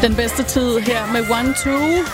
Den bedste tid her med 1-2.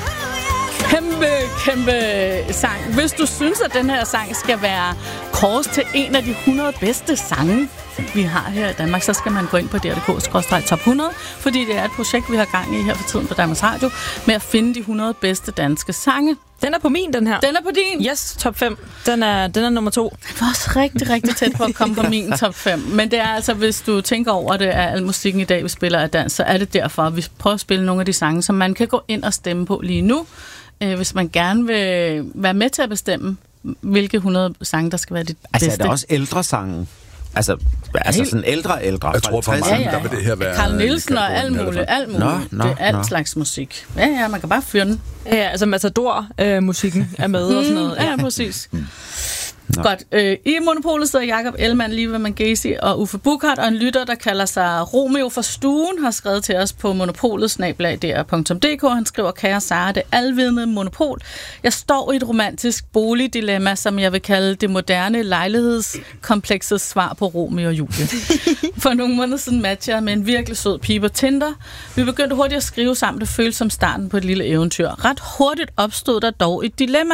Kæmpe sang. Hvis du synes, at den her sang skal være kåret til en af de 100 bedste sange, vi har her i Danmark, så skal man gå ind på dr.dk/top 100, fordi det er et projekt, vi har gang i her for tiden på Danmarks Radio, med at finde de 100 bedste danske sange. Den er på min, den her. Den er på din? Yes, top 5. Den er nummer 2. Det var også rigtig tæt på at komme på min top 5. Men det er altså, hvis du tænker over det, at al musikken i dag, vi spiller af dans, så er det derfor, at vi prøver at spille nogle af de sange, som man kan gå ind og stemme på lige nu, hvis man gerne vil være med til at bestemme, hvilke 100 sange, der skal være de bedste. Altså er der også ældre sange? Altså sådan ældre. Jeg tror for mange, der vil det her være... Carl Nielsen og alt muligt. Det er alt slags musik. Ja, man kan bare fyre den. Ja, altså Matador-musikken er med og sådan noget. Ja, præcis. Godt. I Monopolet sidder Jakob Ellemann, Liva Mangesi og Uffe Buchhardt, og en lytter, der kalder sig Romeo fra Stuen, har skrevet til os på monopolet@dr.dk. Han skriver: Kære Sara, det alvidende monopol. Jeg står i et romantisk boligdilemma, som jeg vil kalde det moderne lejlighedskomplekses svar på Romeo og Julie. For nogle måneder siden matchede jeg med en virkelig sød pige på Tinder. Vi begyndte hurtigt at skrive sammen. Det føltes som starten på et lille eventyr. Ret hurtigt opstod der dog et dilemma.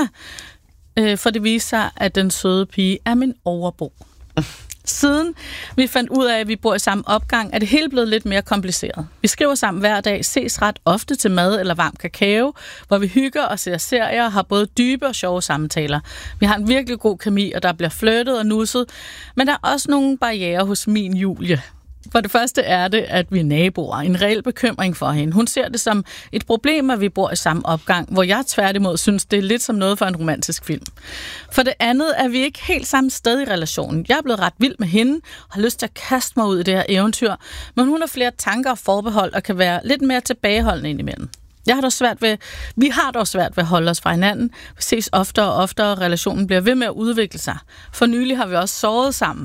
For det viser sig, at den søde pige er min overbo. Siden vi fandt ud af, at vi bor i samme opgang, er det hele blevet lidt mere kompliceret. Vi skriver sammen hver dag, ses ret ofte til mad eller varm kakao, hvor vi hygger og ser serier og har både dybe og sjove samtaler. Vi har en virkelig god kemi, og der bliver flirtet og nusset, men der er også nogle barrierer hos min Julie. For det første er det, at vi er naboer. En reel bekymring for hende. Hun ser det som et problem, at vi bor i samme opgang, hvor jeg tværtimod synes, det er lidt som noget for en romantisk film. For det andet er vi ikke helt samme sted i relationen. Jeg er blevet ret vild med hende og har lyst til at kaste mig ud i det her eventyr, men hun har flere tanker og forbehold og kan være lidt mere tilbageholdende indimellem. Vi har dog svært ved at holde os fra hinanden. Vi ses oftere og oftere, og relationen bliver ved med at udvikle sig. For nylig har vi også sovet sammen.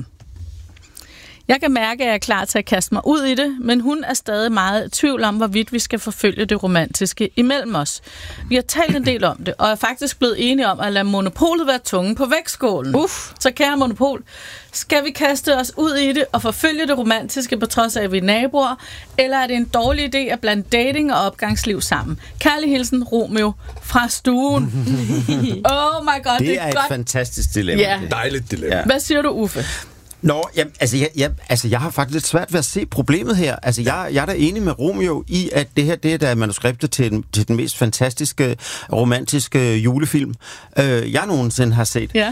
Jeg kan mærke, at jeg er klar til at kaste mig ud i det, men hun er stadig meget i tvivl om, hvorvidt vi skal forfølge det romantiske imellem os. Vi har talt en del om det, og er faktisk blevet enige om at lade monopolet være tungen på vægtskålen. Så kære monopol, skal vi kaste os ud i det og forfølge det romantiske på trods af, at vi er naboer, eller er det en dårlig idé at blande dating og opgangsliv sammen? Kærlig hilsen, Romeo fra Stuen. Oh my god, det er et godt. Fantastisk dilemma. Ja. Dejligt dilemma. Ja. Hvad siger du, Uffe? Jeg har faktisk lidt svært ved at se problemet her. Altså, jeg er da enig med Romeo i, at det her, det er da manuskriptet til den mest fantastiske, romantiske julefilm, jeg nogensinde har set. Ja.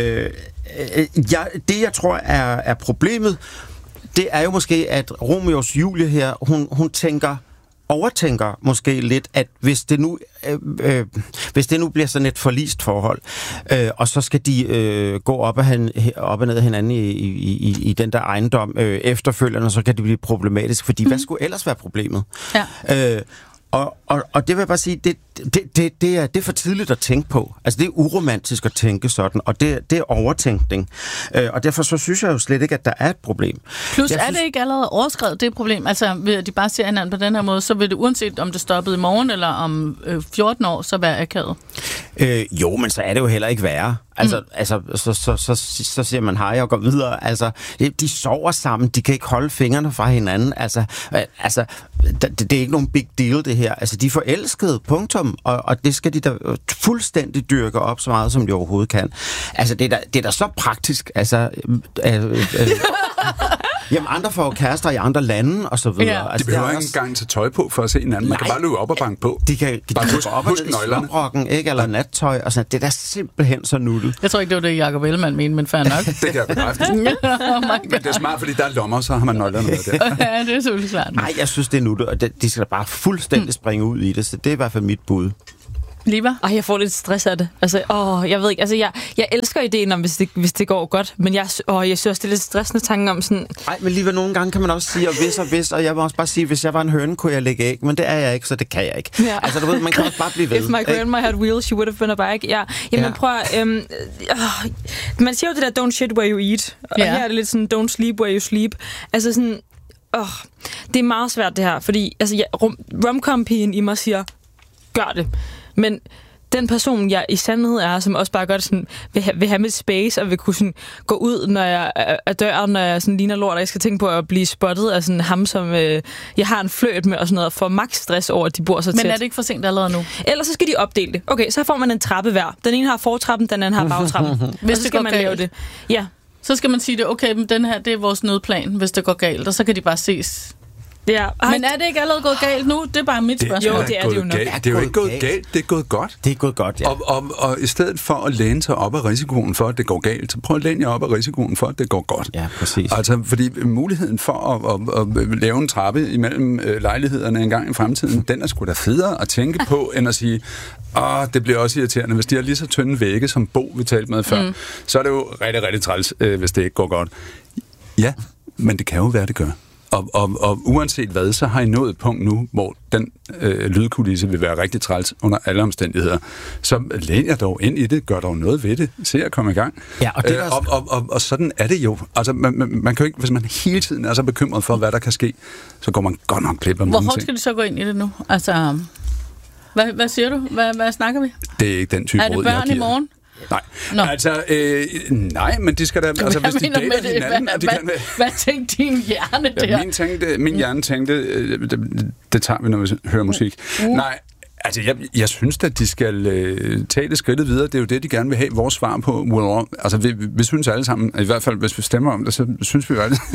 Det, jeg tror er problemet, det er jo måske, at Romeos Julie her, hun overtænker måske lidt, at hvis det nu bliver sådan et forlist forhold, og så skal de gå op og ned af hinanden i den der ejendom efterfølgende, så kan det blive problematisk, fordi hvad skulle ellers være problemet? Ja. Og det vil jeg bare sige, det er for tidligt at tænke på. Altså, det er uromantisk at tænke sådan, og det er overtænkning. Og derfor så synes jeg jo slet ikke, at der er et problem. Plus, er det ikke allerede overskrevet, det problem? Altså, ved at de bare ser hinanden på den her måde, så vil det uanset om det stoppede i morgen, eller om 14 år, så være akavet? Jo, men så er det jo heller ikke værre. Så siger man hej og går videre. Altså, de sover sammen, de kan ikke holde fingrene fra hinanden. Det er ikke nogen big deal, det her. Altså, de er forelskede, punktum, og det skal de da fuldstændig dyrke op så meget, som de overhovedet kan. Altså, det er da så praktisk. Altså, jamen, andre får kærester i andre lande, og så videre. Ja. Altså, de behøver ikke engang tage tøj på for at se hinanden. Man kan bare løbe op og banke på. De kan løbe op og ned i slåbrokken, ikke? Eller nattøj, og sådan. Det er da simpelthen så nuttet. Jeg tror ikke, det var det, Jakob Ellemann mente, men fair nok. Det kan jeg bekræfte. Men det er smart, fordi der er lommer, så har man nøglerne med der. Ja, det er selvfølgelig klart. Nej, jeg synes, det er nuttet, og de skal da bare fuldstændig springe ud i det, så det er i hvert fald mit bud. Liva? Jeg får lidt stress af det. Altså, jeg ved ikke. Altså, jeg elsker ideen om, hvis det går godt, men jeg synes også, det er lidt stressende tanken om sådan... Nej, men Liva, nogle gange kan man også sige, og hvis, og jeg vil også bare sige, hvis jeg var en høne, kunne jeg lægge æg, men det er jeg ikke, så det kan jeg ikke. Ja. Altså, du ved, man kan også bare blive ved. If my grandma had wheels, she would have been a bike. Ja. Jamen, prøv man siger jo det der, don't shit where you eat, og her er det lidt sådan, don't sleep where you sleep. Altså sådan, det er meget svært det her, fordi altså, romcom-pigen i mig siger, gør det. Men den person, jeg i sandhed er, som også bare godt sådan, vil have mit space, og vil kunne sådan, gå ud, når jeg er døren, når jeg sådan ligner lort, og jeg skal tænke på at blive spottet af sådan ham, som jeg har en fløjt med, og sådan noget, for max stress over, at de bor så tæt. Men er det ikke for sent allerede nu? Ellers så skal de opdele det. Okay, så får man en trappe hver. Den ene har fortrappen, den anden har bagtrappen. Hvis så skal man lave det. Ja. Så skal man sige det, okay, men den her, det er vores nødplan, hvis det går galt, og så kan de bare ses. Ja. Men er det ikke allerede gået galt nu? Det er bare mit spørgsmål. Jo, det er det jo nok. Det er jo ikke gået galt, det er gået godt. Det er gået godt, ja. Og i stedet for at læne sig op af risikoen for, at det går galt, så prøv at læne jer op af risikoen for, at det går godt. Ja, præcis. Altså, fordi muligheden for at lave en trappe imellem lejlighederne en gang i fremtiden, den er sgu da federe at tænke på, end at sige, det bliver også irriterende, hvis de har lige så tynde vægge, som Bo vi talte med før, så er det jo rigtig, rigtig træls, hvis det ikke går godt. Ja, men det kan jo være, det gør. Og uanset hvad, så har I nået et punkt nu, hvor den lydkulisse vil være rigtig træls under alle omstændigheder. Så læn jer dog ind i det, gør dog noget ved det, se at komme i gang. Ja, og sådan er det jo. Altså, man kan jo ikke, hvis man hele tiden er så bekymret for, hvad der kan ske, så går man godt nok glip af mange ting. Hvor hårdt skal du så gå ind i det nu? Altså, hvad siger du? Hvad snakker vi? Det er ikke den type råd, jeg giver. Er det børn i morgen? Nej, nej, men de skal da... Altså, hvis de dater hinanden... Hvad tænkte din hjerne der? Min hjerne tænkte, det tager vi, når vi hører musik. Nej, altså, jeg synes, at de skal tage det skridtet videre. Det er jo det, de gerne vil have vores svar på. Altså, vi synes alle sammen, i hvert fald, hvis vi stemmer om det, så synes vi jo alle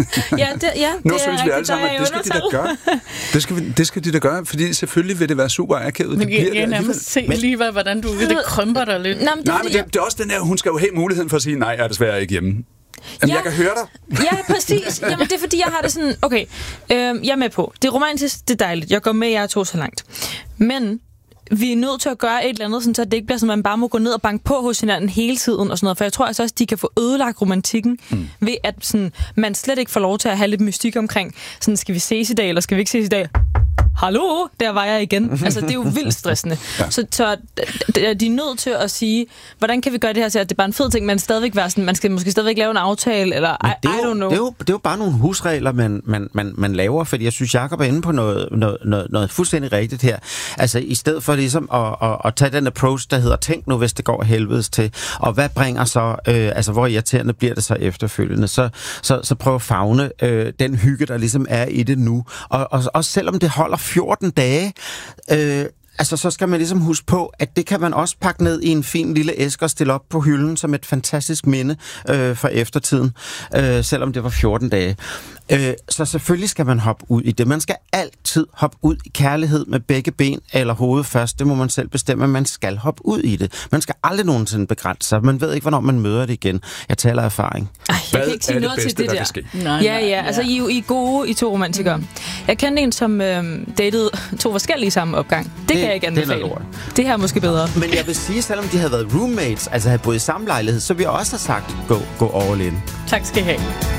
nu synes vi alle sammen, at det skal de da gøre. Det skal de da gøre, fordi selvfølgelig vil det være super akavet. Men jeg nærmest se lige, hvordan du det krymper dig lidt. Nej, men det er også den der, hun skal jo have muligheden for at sige, nej, jeg er desværre ikke hjemme. Jamen, jeg kan høre dig. Ja, præcis. Jamen, det er fordi, jeg har det sådan, okay, jeg er med på. Det er romantisk, det er dejligt. Jeg går med jer to så langt. Men vi er nødt til at gøre et eller andet, sådan, så det ikke bliver sådan, at man bare må gå ned og banke på hos hinanden hele tiden og sådan noget. For jeg tror altså også, at de kan få ødelagt romantikken ved, at sådan, man slet ikke får lov til at have lidt mystik omkring, sådan, skal vi ses i dag, eller skal vi ikke ses i dag? Hallo, der var jeg igen. Altså, det er jo vildt stressende. Ja. Så de er nødt til at sige, hvordan kan vi gøre det her til, at det er bare en fed ting, men stadigvæk være sådan, man skal måske stadigvæk lave en aftale, eller I don't know. Det er jo bare nogle husregler, man laver, fordi jeg synes, Jacob er inde på noget fuldstændig rigtigt her. Altså, i stedet for ligesom at tage den approach, der hedder, tænk nu, hvis det går helvedes til, og hvad bringer så, altså, hvor irriterende bliver det så efterfølgende, så prøv at favne den hygge, der ligesom er i det nu. Og selvom det holder 14 dage, altså så skal man ligesom huske på, at det kan man også pakke ned i en fin lille æske og stille op på hylden som et fantastisk minde for eftertiden, selvom det var 14 dage. Så selvfølgelig skal man hoppe ud i det. Man skal altid hoppe ud i kærlighed med begge ben eller hovedet først. Det må man selv bestemme, men man skal hoppe ud i det. Man skal aldrig nogensinde begrænse sig. Man ved ikke, hvornår man møder det igen. Jeg taler erfaring. Jeg kan ikke sige noget til det der. Nej. Altså, I er gode, I to romantikere. Jeg kendte en, som datede 2 forskellige samme opgang. Det kan jeg ikke anbefale. Det her er måske bedre. Men jeg vil sige, selvom de havde været roommates, altså havde boet i samme lejlighed, så vil jeg også have sagt, gå all in. Tak skal I have.